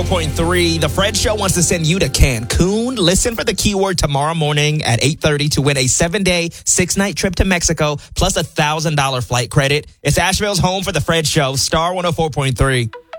104.3. The Fred Show wants to send you to Cancun. Listen for the keyword tomorrow morning at 8:30 to win a 7-day, 6-night trip to Mexico plus $1,000 flight credit. It's Asheville's home for the Fred Show, Star 104.3.